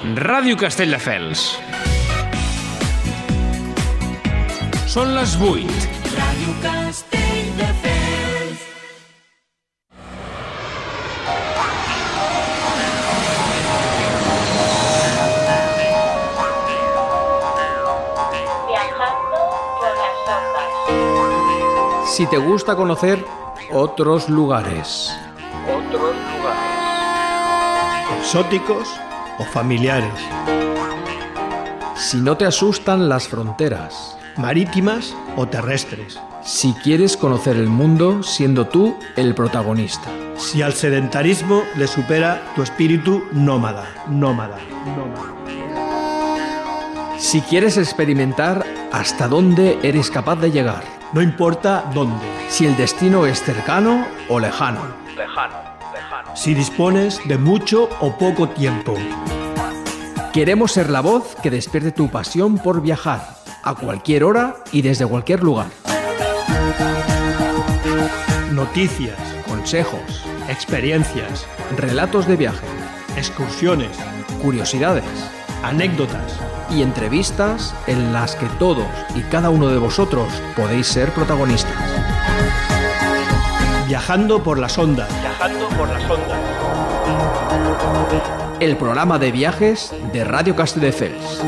Ràdio Castelldefels. Són les 8. Ràdio Castelldefels. Viajando por las ondas. Si te gusta conocer otros lugares. Exóticos o familiares, Si no te asustan las fronteras. marítimas o terrestres. Si quieres conocer el mundo siendo tú el protagonista. Si al sedentarismo le supera tu espíritu nómada. Si quieres experimentar hasta dónde eres capaz de llegar. No importa dónde. Si el destino es cercano o lejano. Si dispones de mucho o poco tiempo. Queremos ser la voz que despierte tu pasión por viajar, a cualquier hora y desde cualquier lugar. Noticias, Consejos, experiencias, relatos de viaje, excursiones, curiosidades anécdotas. y entrevistas en las que todos y cada uno de vosotros podéis ser protagonistas. Viajando por las ondas. El programa de viajes de Radio Castelldefels.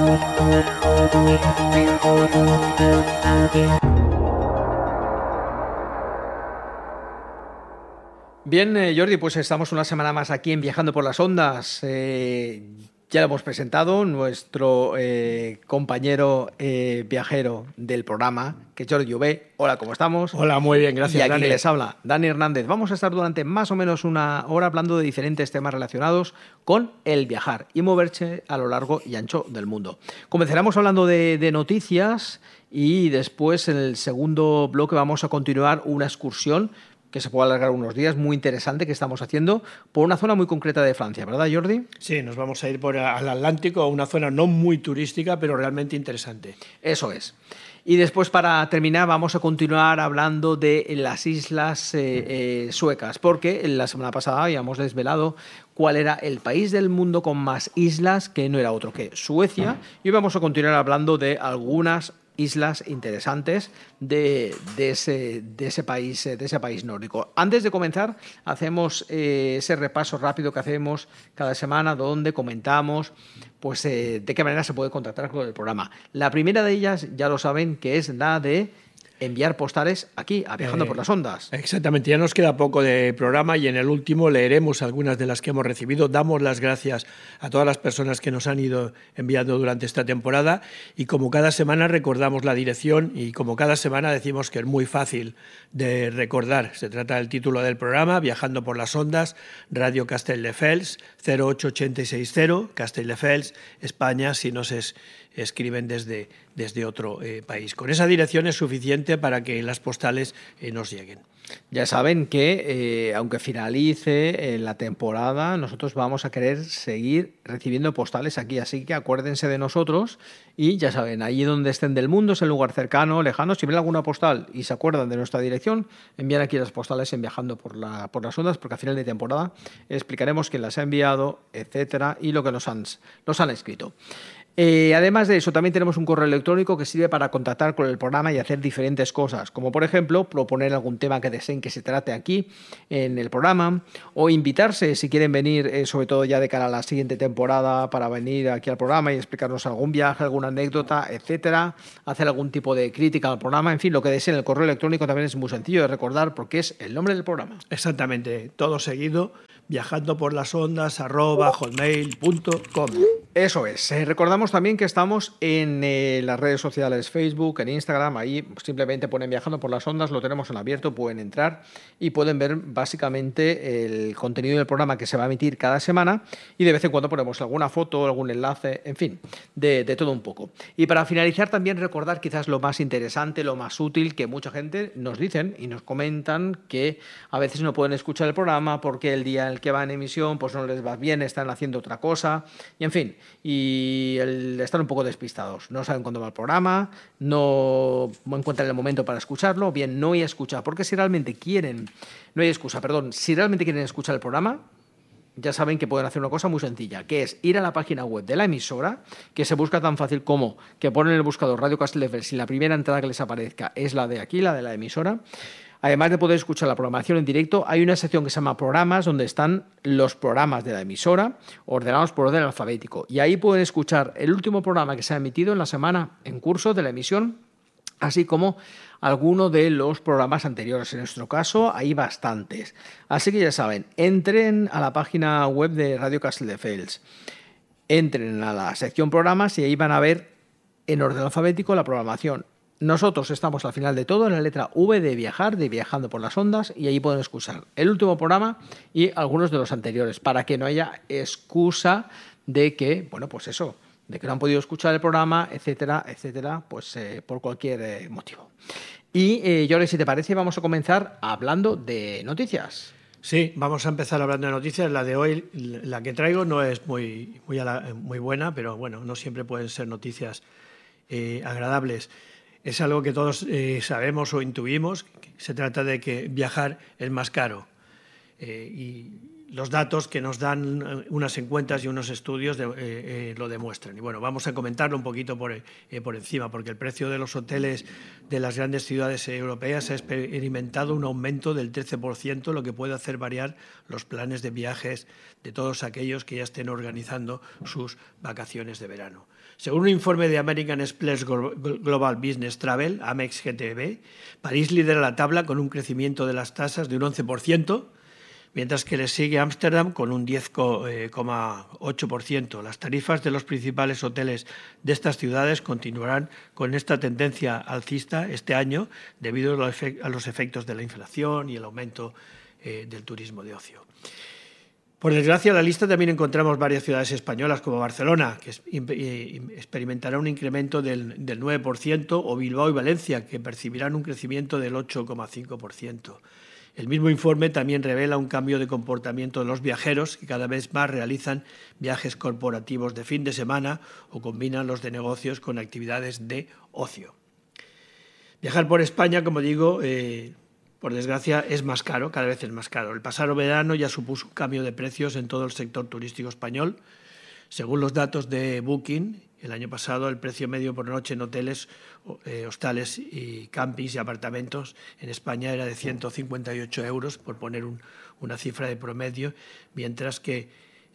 Bien, Jordi, pues estamos una semana más aquí en Viajando por las Ondas. Ya lo hemos presentado, nuestro compañero viajero del programa, que es Jordi Uvé. Hola, ¿cómo estamos? Hola, muy bien, gracias, Y aquí Dani. les habla Dani Hernández. Vamos a estar durante más o menos una hora hablando de diferentes temas relacionados con el viajar y moverse a lo largo y ancho del mundo. Comenzaremos hablando de noticias y después en el segundo bloque vamos a continuar una excursión que se puede alargar unos días, muy interesante, que estamos haciendo por una zona muy concreta de Francia, ¿verdad, Jordi? Sí, nos vamos a ir al Atlántico, a una zona no muy turística, pero realmente interesante. Eso es. Y después, para terminar, vamos a continuar hablando de las islas suecas, porque la semana pasada habíamos desvelado cuál era el país del mundo con más islas, que no era otro que Suecia, y hoy vamos a continuar hablando de algunas islas interesantes de ese país nórdico. Antes de comenzar, hacemos ese repaso rápido que hacemos cada semana, donde comentamos pues de qué manera se puede contactar con el programa. La primera de ellas, ya lo saben, que es la de enviar postales aquí, a Viajando por las Ondas. Exactamente, ya nos queda poco de programa y en el último leeremos algunas de las que hemos recibido. Damos las gracias a todas las personas que nos han ido enviando durante esta temporada y como cada semana recordamos la dirección y como cada semana decimos que es muy fácil de recordar. Se trata del título del programa, Viajando por las Ondas, Radio Castelldefels, 08860, Castelldefels, España, si nos escriben desde otro país. Con esa dirección es suficiente para que las postales nos lleguen. Ya saben que, aunque finalice la temporada, nosotros vamos a querer seguir recibiendo postales aquí, así que acuérdense de nosotros y ya saben, allí donde estén del mundo, es el lugar cercano, lejano, si ven alguna postal y se acuerdan de nuestra dirección, envían aquí las postales en Viajando por las Ondas, porque a final de temporada explicaremos quién las ha enviado, etcétera, y lo que nos han escrito. Además de eso, también tenemos un correo electrónico que sirve para contactar con el programa y hacer diferentes cosas, como por ejemplo proponer algún tema que deseen que se trate aquí en el programa, o invitarse si quieren venir, sobre todo ya de cara a la siguiente temporada, para venir aquí al programa y explicarnos algún viaje, alguna anécdota, etcétera, hacer algún tipo de crítica al programa, en fin, lo que deseen. El correo electrónico también es muy sencillo de recordar porque es el nombre del programa. Exactamente, todo seguido, viajandoporlasondas@hotmail.com. Eso es. Recordamos también que estamos en las redes sociales, Facebook, en Instagram. Ahí simplemente ponen Viajando por las Ondas, lo tenemos en abierto, pueden entrar y pueden ver básicamente el contenido del programa que se va a emitir cada semana y de vez en cuando ponemos alguna foto, algún enlace, en fin, de todo un poco. Y para finalizar también recordar quizás lo más interesante, lo más útil, que mucha gente nos dicen y nos comentan que a veces no pueden escuchar el programa porque el día en el que va en emisión pues no les va bien, están haciendo otra cosa y en fin, y están un poco despistados, no saben cuándo va el programa, no encuentran el momento para escucharlo, bien, no hay excusa, porque si realmente quieren escuchar el programa, ya saben que pueden hacer una cosa muy sencilla, que es ir a la página web de la emisora, que se busca tan fácil como que ponen en el buscador Radio Castelldefels y la primera entrada que les aparezca es la de aquí, la de la emisora. Además de poder escuchar la programación en directo, hay una sección que se llama Programas, donde están los programas de la emisora, ordenados por orden alfabético. Y ahí pueden escuchar el último programa que se ha emitido en la semana en curso de la emisión, así como alguno de los programas anteriores. En nuestro caso hay bastantes. Así que ya saben, entren a la página web de Radio Castelldefels, entren a la sección Programas y ahí van a ver en orden alfabético la programación. Nosotros estamos al final de todo en la letra V de viajar, de Viajando por las Ondas, y ahí pueden escuchar el último programa y algunos de los anteriores, para que no haya excusa de que, bueno, pues eso, de que no han podido escuchar el programa, etcétera, etcétera, pues por cualquier motivo. Y Jorge, si te parece, vamos a comenzar hablando de noticias. Sí, vamos a empezar hablando de noticias. La de hoy, la que traigo, no es muy buena, pero bueno, no siempre pueden ser noticias agradables. Es algo que todos sabemos o intuimos. Se trata de que viajar es más caro. Y los datos que nos dan unas encuestas y unos estudios lo demuestran. Y bueno, vamos a comentarlo un poquito por encima, porque el precio de los hoteles de las grandes ciudades europeas ha experimentado un aumento del 13%, lo que puede hacer variar los planes de viajes de todos aquellos que ya estén organizando sus vacaciones de verano. Según un informe de American Express Global Business Travel, Amex GTB, París lidera la tabla con un crecimiento de las tasas de un 11%, mientras que le sigue Ámsterdam con un 10,8%. Las tarifas de los principales hoteles de estas ciudades continuarán con esta tendencia alcista este año debido a los efectos de la inflación y el aumento del turismo de ocio. Por desgracia, en la lista también encontramos varias ciudades españolas como Barcelona, que experimentará un incremento del 9%, o Bilbao y Valencia, que percibirán un crecimiento del 8,5%. El mismo informe también revela un cambio de comportamiento de los viajeros, que cada vez más realizan viajes corporativos de fin de semana o combinan los de negocios con actividades de ocio. Viajar por España, como digo, por desgracia, es más caro, cada vez es más caro. El pasado verano ya supuso un cambio de precios en todo el sector turístico español. Según los datos de Booking, el año pasado el precio medio por noche en hoteles, hostales y campings y apartamentos en España era de 158 euros, por poner una cifra de promedio, mientras que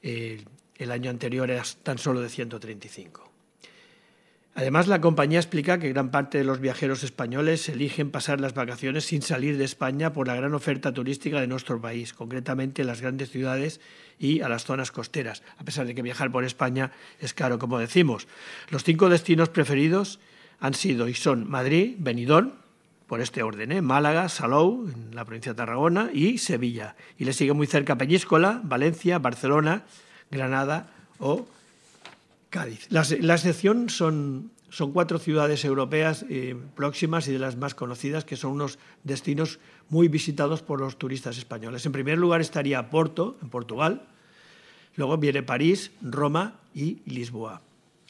el año anterior era tan solo de 135. Además, la compañía explica que gran parte de los viajeros españoles eligen pasar las vacaciones sin salir de España por la gran oferta turística de nuestro país, concretamente en las grandes ciudades y a las zonas costeras, a pesar de que viajar por España es caro, como decimos. Los 5 destinos preferidos han sido y son Madrid, Benidorm, por este orden, Málaga, Salou, en la provincia de Tarragona, y Sevilla. Y le sigue muy cerca Peñíscola, Valencia, Barcelona, Granada o Cádiz. La excepción son 4 ciudades europeas próximas y de las más conocidas, que son unos destinos muy visitados por los turistas españoles. En primer lugar estaría Porto, en Portugal, luego viene París, Roma y Lisboa.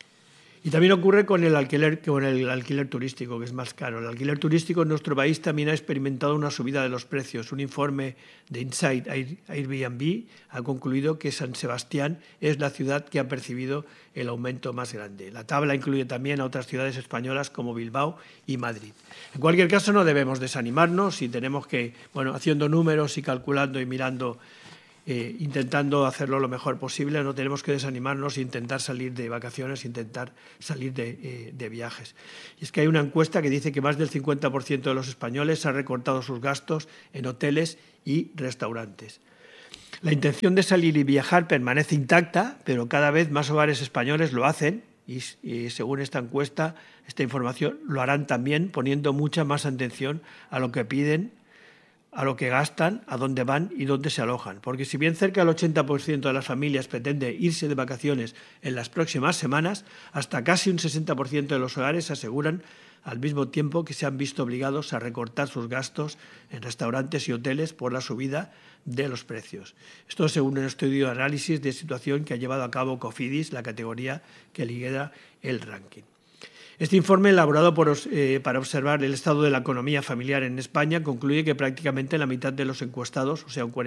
Y también ocurre con el alquiler turístico, que es más caro. El alquiler turístico en nuestro país también ha experimentado una subida de los precios. Un informe de Insight Airbnb ha concluido que San Sebastián es la ciudad que ha percibido el aumento más grande. La tabla incluye también a otras ciudades españolas como Bilbao y Madrid. En cualquier caso, no debemos desanimarnos y tenemos que, haciendo números y calculando y mirando, intentando hacerlo lo mejor posible, no tenemos que desanimarnos e intentar salir de vacaciones, intentar salir de viajes. Y es que hay una encuesta que dice que más del 50% de los españoles han recortado sus gastos en hoteles y restaurantes. La intención de salir y viajar permanece intacta, pero cada vez más hogares españoles lo hacen y según esta encuesta, esta información, lo harán también poniendo mucha más atención a lo que piden, a lo que gastan, a dónde van y dónde se alojan. Porque si bien cerca del 80% de las familias pretende irse de vacaciones en las próximas semanas, hasta casi un 60% de los hogares aseguran al mismo tiempo que se han visto obligados a recortar sus gastos en restaurantes y hoteles por la subida de los precios. Esto según un estudio de análisis de situación que ha llevado a cabo Cofidis, la categoría que lidera el ranking. Este informe, elaborado para observar el estado de la economía familiar en España, concluye que prácticamente la mitad de los encuestados, o sea, un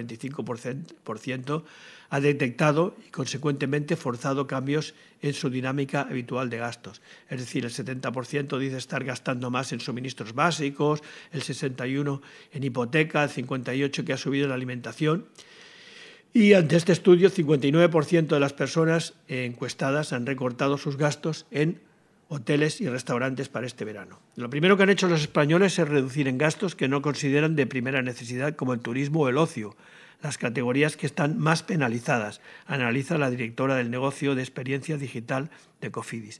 45%, ha detectado y, consecuentemente, forzado cambios en su dinámica habitual de gastos. Es decir, el 70% dice estar gastando más en suministros básicos, el 61% en hipoteca, el 58% que ha subido en la alimentación. Y ante este estudio, el 59% de las personas encuestadas han recortado sus gastos en hoteles y restaurantes para este verano. Lo primero que han hecho los españoles es reducir en gastos que no consideran de primera necesidad, como el turismo o el ocio, las categorías que están más penalizadas, analiza la directora del negocio de experiencia digital de Cofidis.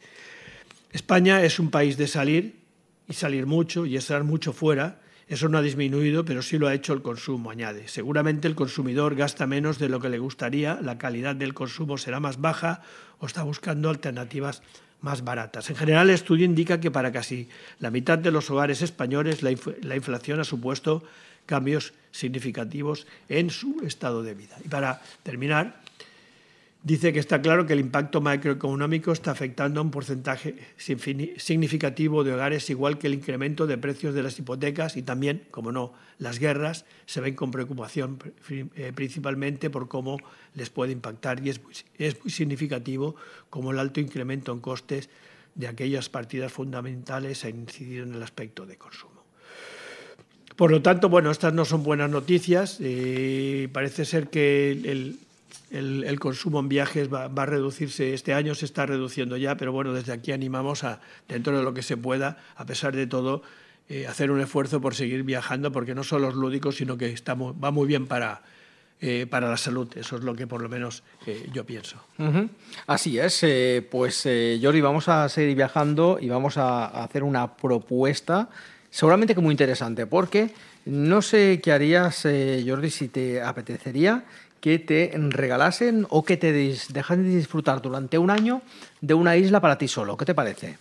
España es un país de salir y salir mucho y estar mucho fuera. Eso no ha disminuido, pero sí lo ha hecho el consumo, añade. Seguramente el consumidor gasta menos de lo que le gustaría, la calidad del consumo será más baja o está buscando alternativas más baratas. En general, el estudio indica que para casi la mitad de los hogares españoles la inflación ha supuesto cambios significativos en su estado de vida. Y para terminar, dice que está claro que el impacto macroeconómico está afectando a un porcentaje significativo de hogares, igual que el incremento de precios de las hipotecas y también, como no, las guerras se ven con preocupación principalmente por cómo les puede impactar, y es muy significativo como el alto incremento en costes de aquellas partidas fundamentales ha incidido en el aspecto de consumo. Por lo tanto, bueno, estas no son buenas noticias. Parece ser que el consumo en viajes va a reducirse este año, se está reduciendo ya, pero bueno, desde aquí animamos a, dentro de lo que se pueda, a pesar de todo, hacer un esfuerzo por seguir viajando, porque no solo es lúdico, sino que va muy bien para la salud. Eso es lo que por lo menos yo pienso. Uh-huh. Así es. Jordi, vamos a seguir viajando y vamos a hacer una propuesta seguramente que muy interesante, porque no sé qué harías, Jordi, si te apetecería que te regalasen o que te dejasen de disfrutar durante un año de una isla para ti solo. ¿Qué te parece?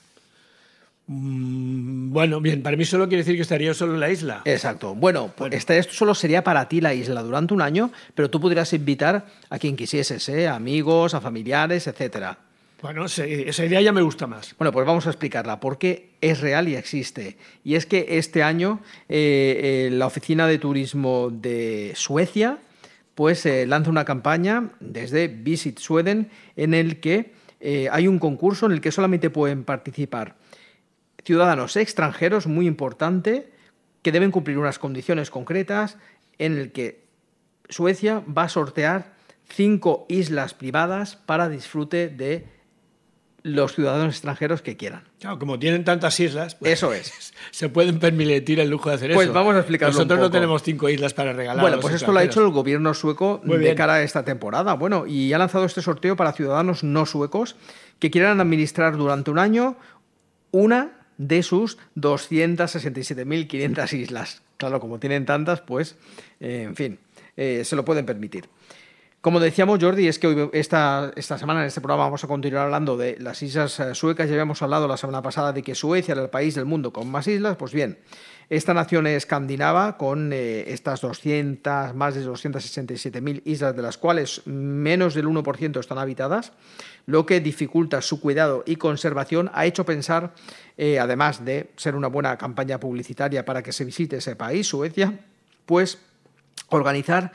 Bueno, bien, para mí solo quiere decir que estaría yo solo en la isla. Exacto. Bueno, esto solo sería para ti la isla durante un año, pero tú podrías invitar a quien quisieses, a amigos, a familiares, etcétera. Bueno, esa idea ya me gusta más. Bueno, pues vamos a explicarla, porque es real y existe. Y es que este año la Oficina de Turismo de Suecia pues lanza una campaña desde Visit Sweden en el que hay un concurso en el que solamente pueden participar ciudadanos extranjeros, muy importante, que deben cumplir unas condiciones concretas, en el que Suecia va a sortear 5 islas privadas para disfrute de los ciudadanos extranjeros que quieran. Claro, como tienen tantas islas, pues, eso es. Se pueden permitir el lujo de hacer pues eso. Pues vamos a explicarlo Nosotros un poco. No tenemos 5 islas para regalar. Bueno, pues esto lo ha hecho el gobierno sueco de cara a esta temporada. Bueno, y ha lanzado este sorteo para ciudadanos no suecos que quieran administrar durante un año una de sus 267.500 islas. Claro, como tienen tantas, pues, en fin, se lo pueden permitir. Como decíamos, Jordi, es que hoy, esta semana en este programa vamos a continuar hablando de las islas suecas. Ya habíamos hablado la semana pasada de que Suecia era el país del mundo con más islas. Pues bien, esta nación escandinava, con estas más de 267.000 islas, de las cuales menos del 1% están habitadas, lo que dificulta su cuidado y conservación, ha hecho pensar, además de ser una buena campaña publicitaria para que se visite ese país, Suecia, pues organizar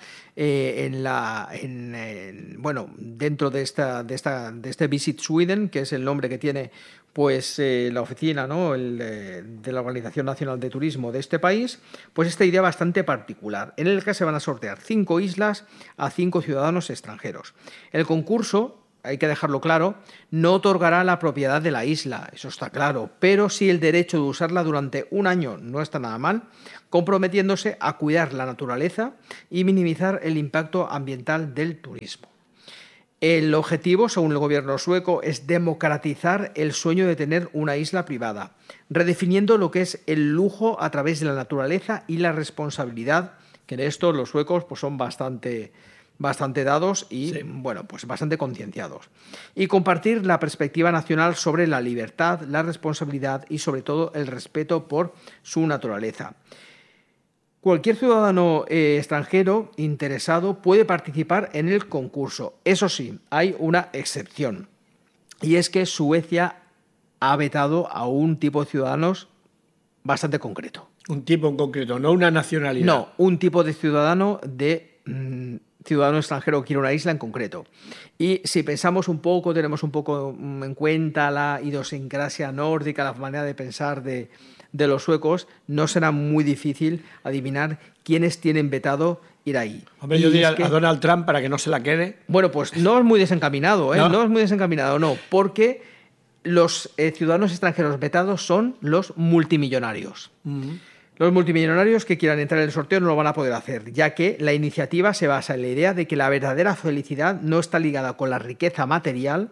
dentro de este Visit Sweden, que es el nombre que tiene pues la oficina, ¿no?, de la Organización Nacional de Turismo de este país, pues esta idea bastante particular, en el que se van a sortear 5 islas a 5 ciudadanos extranjeros. El concurso, hay que dejarlo claro, no otorgará la propiedad de la isla, eso está claro, pero sí el derecho de usarla durante un año. No está nada mal, comprometiéndose a cuidar la naturaleza y minimizar el impacto ambiental del turismo. El objetivo, según el gobierno sueco, es democratizar el sueño de tener una isla privada, redefiniendo lo que es el lujo a través de la naturaleza y la responsabilidad, que en esto los suecos pues son bastante dados y sí, pues bastante concienciados. Y compartir la perspectiva nacional sobre la libertad, la responsabilidad y sobre todo el respeto por su naturaleza. Cualquier ciudadano extranjero interesado puede participar en el concurso. Eso sí, hay una excepción, y es que Suecia ha vetado a un tipo de ciudadanos bastante concreto. Un tipo en concreto, no una nacionalidad. No, un tipo de ciudadano ciudadano extranjero que quiere una isla en concreto. Y si pensamos un poco, tenemos un poco en cuenta la idiosincrasia nórdica, la manera de pensar de los suecos, no será muy difícil adivinar quiénes tienen vetado ir ahí. Hombre, yo diría a Donald Trump para que no se la quede. Bueno, pues no es muy desencaminado, ¿eh? No. No es muy desencaminado, no, porque los ciudadanos extranjeros vetados son los multimillonarios. Los multimillonarios que quieran entrar en el sorteo no lo van a poder hacer, ya que la iniciativa se basa en la idea de que la verdadera felicidad no está ligada con la riqueza material,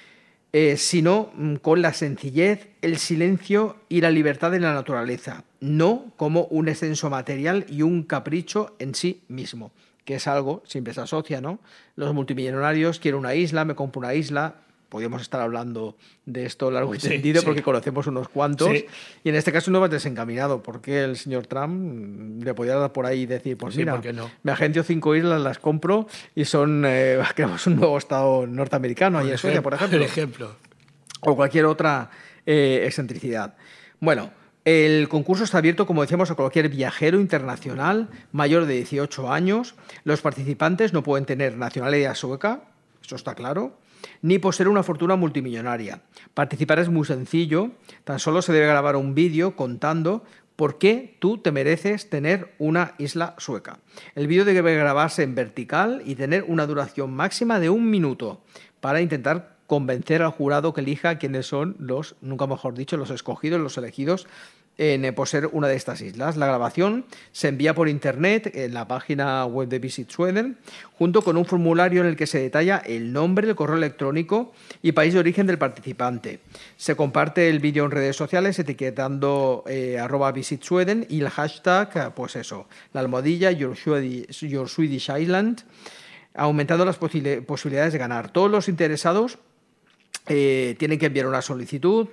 sino con la sencillez, el silencio y la libertad de la naturaleza, no como un exceso material y un capricho en sí mismo, que es algo, siempre se asocia, ¿no? Los multimillonarios quieren una isla, me compro una isla. Podríamos estar hablando de esto largo y tendido porque conocemos unos cuantos. Sí. Y en este caso no va desencaminado, porque el señor Trump le podía dar por ahí y decir, pues mira, ¿por qué no? Me agencio 5 islas, las compro y son creamos un nuevo estado norteamericano ahí en Suecia, por ejemplo. O cualquier otra excentricidad. Bueno, el concurso está abierto, como decíamos, a cualquier viajero internacional mayor de 18 años. Los participantes no pueden tener nacionalidad sueca, eso está claro, ni poseer una fortuna multimillonaria. Participar es muy sencillo, tan solo se debe grabar un vídeo contando por qué tú te mereces tener una isla sueca. El vídeo debe grabarse en vertical y tener una duración máxima de 1 minuto para intentar convencer al jurado que elija quiénes son los, nunca mejor dicho, los escogidos, los elegidos en poseer una de estas islas. La grabación se envía por internet en la página web de Visit Sweden, junto con un formulario en el que se detalla el nombre, el correo electrónico y país de origen del participante. Se comparte el vídeo en redes sociales etiquetando @Visit Sweden y el hashtag, pues eso, la almohadilla Your Swedish Island, aumentando las posibilidades de ganar. Todos los interesados tienen que enviar una solicitud,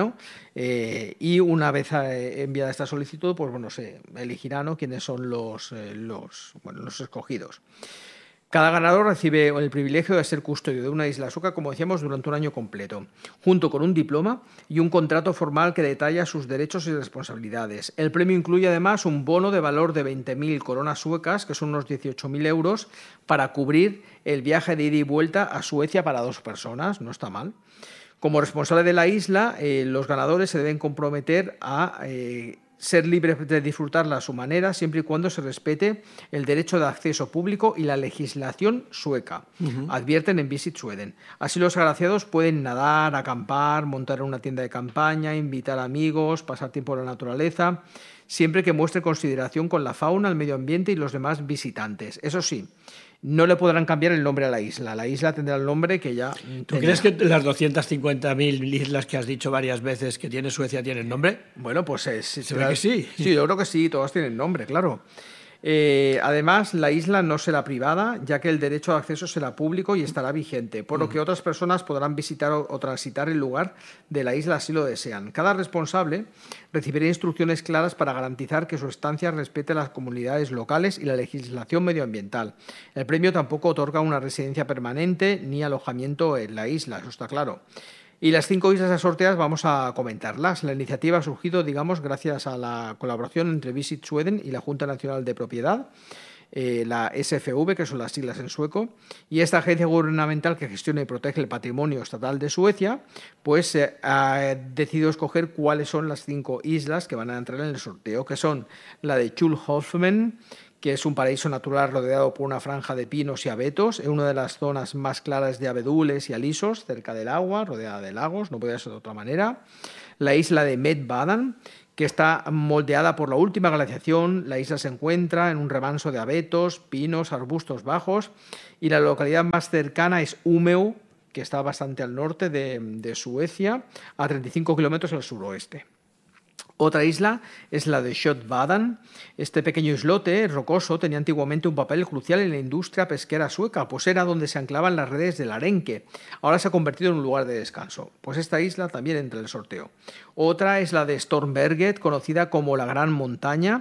y una vez enviada esta solicitud, pues bueno, se elegirá, ¿no?, quiénes son los escogidos. Cada ganador recibe el privilegio de ser custodio de una isla sueca, como decíamos, durante un año completo, junto con un diploma y un contrato formal que detalla sus derechos y responsabilidades. El premio incluye además un bono de valor de 20.000 coronas suecas, que son unos 18.000 euros, para cubrir el viaje de ida y vuelta a Suecia para 2 personas. No está mal. Como responsable de la isla, los ganadores se deben comprometer a ser libres de disfrutarla a su manera, siempre y cuando se respete el derecho de acceso público y la legislación sueca. Advierten en Visit Sweden. Así los agraciados pueden nadar, acampar, montar en una tienda de campaña, invitar amigos, pasar tiempo en la naturaleza, siempre que muestre consideración con la fauna, el medio ambiente y los demás visitantes. Eso sí, no le podrán cambiar el nombre a la isla. La isla tendrá el nombre que ya ¿Tú crees que las 250.000 islas que has dicho varias veces que tiene Suecia tienen nombre? Bueno, pues se ve que sí. Sí, yo creo que sí, todas tienen nombre, claro. Además, la isla no será privada, ya que el derecho de acceso será público y estará vigente, por lo que otras personas podrán visitar o transitar el lugar de la isla si lo desean. Cada responsable recibirá instrucciones claras para garantizar que su estancia respete las comunidades locales y la legislación medioambiental. El premio tampoco otorga una residencia permanente ni alojamiento en la isla, eso está claro. Y las 5 islas sorteadas vamos a comentarlas. La iniciativa ha surgido, digamos, gracias a la colaboración entre Visit Sweden y la Junta Nacional de Propiedad, la SFV, que son las siglas en sueco, y esta agencia gubernamental que gestiona y protege el patrimonio estatal de Suecia, pues ha decidido escoger cuáles son las 5 islas que van a entrar en el sorteo, que son la de Tjulholmen, que es un paraíso natural rodeado por una franja de pinos y abetos, en una de las zonas más claras de abedules y alisos, cerca del agua, rodeada de lagos, no podría ser de otra manera. La isla de Medbadan, que está moldeada por la última glaciación. La isla se encuentra en un remanso de abetos, pinos, arbustos bajos, y la localidad más cercana es Umeå, que está bastante al norte de Suecia, a 35 kilómetros al suroeste. Otra isla es la de Sjötbaden. Este pequeño islote rocoso tenía antiguamente un papel crucial en la industria pesquera sueca, pues era donde se anclaban las redes del arenque. Ahora se ha convertido en un lugar de descanso. Pues esta isla también entra en el sorteo. Otra es la de Stormberget, conocida como la Gran Montaña.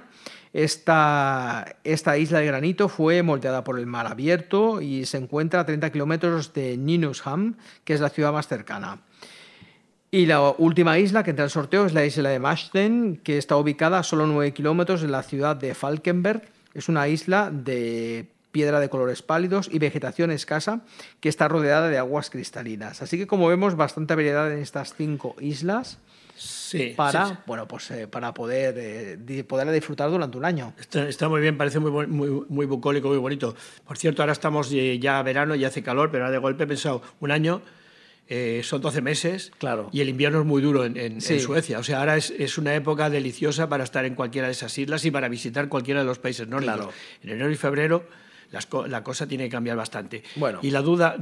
Esta isla de granito fue moldeada por el mar abierto y se encuentra a 30 kilómetros de Nynäshamn, que es la ciudad más cercana. Y la última isla que entra al sorteo es la isla de Machten, que está ubicada a solo 9 kilómetros de la ciudad de Falkenberg. Es una isla de piedra de colores pálidos y vegetación escasa que está rodeada de aguas cristalinas. Así que, como vemos, bastante variedad en estas 5 islas para poder disfrutar durante un año. Está muy bien, parece muy bucólico, muy bonito. Por cierto, ahora estamos ya verano, ya hace calor, pero ahora de golpe he pensado, un año son 12 meses, claro, y el invierno es muy duro en Suecia. O sea, ahora es una época deliciosa para estar en cualquiera de esas islas y para visitar cualquiera de los países nórdicos. Claro. En enero y febrero la cosa tiene que cambiar bastante. Bueno, y la duda...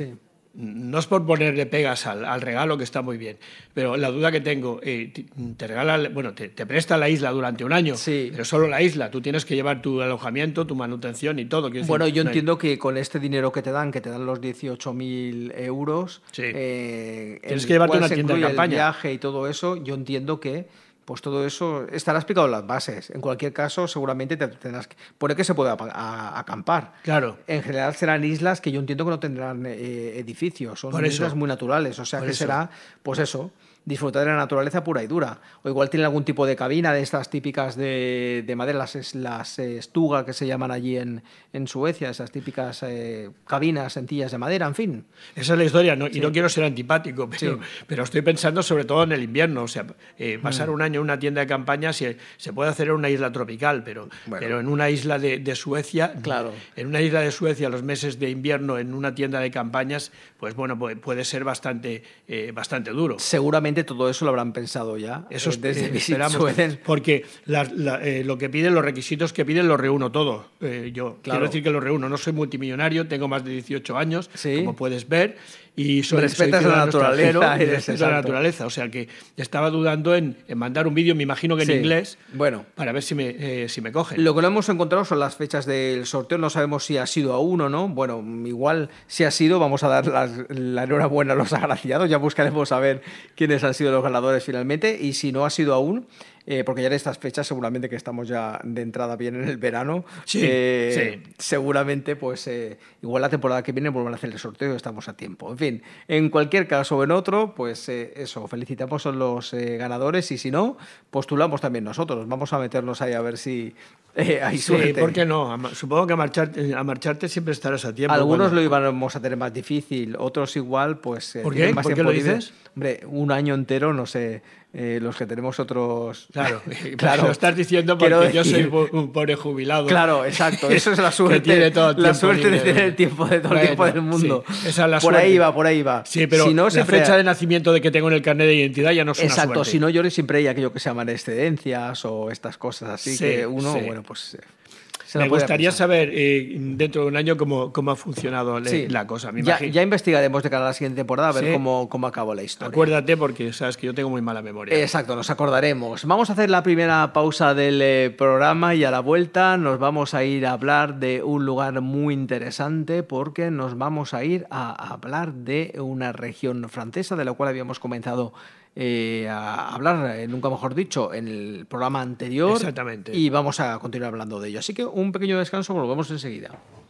No es por ponerle pegas al regalo, que está muy bien, pero la duda que tengo, te regala, bueno, te presta la isla durante un año, pero solo la isla, tú tienes que llevar tu alojamiento, tu manutención y todo. Bueno, yo entiendo que con este dinero que te dan los 18.000 euros, tienes que llevarte una tienda de campaña, el viaje y todo eso, yo entiendo que pues todo eso estará explicado en las bases. En cualquier caso, seguramente tendrás que... Pone que se puede acampar. Claro. En general serán islas que yo entiendo que no tendrán edificios. Son islas muy naturales. O sea que será, pues eso, disfrutar de la naturaleza pura y dura. O igual tiene algún tipo de cabina de estas típicas de madera, las Stuga que se llaman allí en Suecia, esas típicas cabinas sencillas de madera, en fin. Esa es la historia, ¿no? Y no quiero ser antipático, pero estoy pensando sobre todo en el invierno. O sea, pasar un año en una tienda de campaña se puede hacer en una isla tropical, pero en una isla de Suecia, en una isla de Suecia, los meses de invierno en una tienda de campañas, pues bueno, puede ser bastante duro. Seguramente todo eso lo habrán pensado ya. Eso desde esperamos, porque lo que piden, los requisitos que piden, los reúno todo. Quiero decir que los reúno. No soy multimillonario, tengo más de 18 años, como puedes ver, y respetas la naturaleza y respeto la naturaleza. O sea que estaba dudando en mandar un vídeo, me imagino que en inglés, para ver si me cogen. Lo que no hemos encontrado son las fechas del sorteo. No sabemos si ha sido aún o no. Bueno, igual si ha sido, vamos a dar la enhorabuena a los agraciados. Ya buscaremos a ver quiénes han sido los ganadores finalmente, y si no ha sido aún, porque ya en estas fechas seguramente que estamos ya de entrada bien en el verano, seguramente pues igual la temporada que viene vuelvan a hacer el sorteo, estamos a tiempo. En fin, en cualquier caso o en otro, pues eso, felicitamos a los ganadores, y si no, postulamos también nosotros, vamos a meternos ahí a ver si hay suerte. Sí, ¿por qué no? Supongo que a marcharte siempre estarás a tiempo. Algunos lo íbamos a tener más difícil, otros igual pues... ¿Por qué? Más ¿Por qué lo dices? Hombre, un año entero, no sé... los que tenemos otros... Claro, lo estás diciendo porque yo soy un pobre jubilado. Claro, exacto, eso es la suerte. Que tiene todo el la suerte de tener el tiempo de todo el tiempo del mundo. Sí, esa es la por suerte. Por ahí va. Sí, pero si no, la fecha de nacimiento de que tengo en el carnet de identidad ya no es una suerte. Exacto, si no, yo siempre hay aquello que se llaman excedencias o estas cosas así, que uno, bueno, pues... Me gustaría saber dentro de un año cómo ha funcionado la cosa. Ya investigaremos de cara a la siguiente temporada a ver cómo acabó la historia. Acuérdate, porque sabes que yo tengo muy mala memoria. Exacto, nos acordaremos. Vamos a hacer la primera pausa del programa, y a la vuelta nos vamos a ir a hablar de un lugar muy interesante, porque nos vamos a ir a hablar de una región francesa de la cual habíamos comenzado a hablar, nunca mejor dicho, en el programa anterior. Exactamente. Y vamos a continuar hablando de ello. Así que un pequeño descanso, volvemos enseguida.